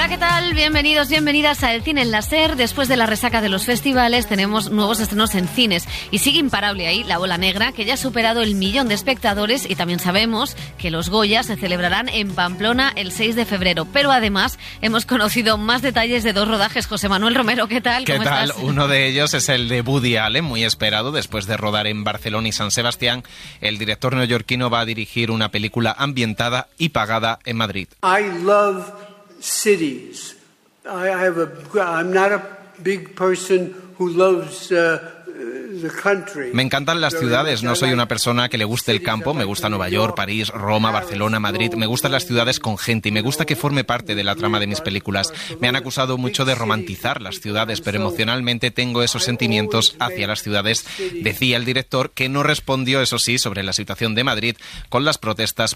Hola, ¿qué tal? Bienvenidos, bienvenidas a El Cine en la SER. Después de la resaca de los festivales, tenemos nuevos estrenos en cines. Y sigue imparable ahí La Bola Negra, que ya ha superado el 1.000.000 de espectadores. Y también sabemos que los Goya se celebrarán en Pamplona el 6 de febrero. Pero además, hemos conocido más detalles de 2 rodajes. José Manuel Romero, ¿qué tal? ¿Qué tal? Uno de ellos es el de Woody Allen, muy esperado. Después de rodar en Barcelona y San Sebastián, el director neoyorquino va a dirigir una película ambientada y pagada en Madrid. I love cities. I'm not a big person who loves the country. Me encantan las ciudades, no soy una persona que le guste el campo, me gusta Nueva York, París, Roma, Barcelona, Madrid, me gustan las ciudades con gente y me gusta que forme parte de la trama de mis películas. Me han acusado mucho de romantizar las ciudades, pero emocionalmente tengo esos sentimientos hacia las ciudades, decía el director, que no respondió, eso sí, sobre la situación de Madrid con las protestas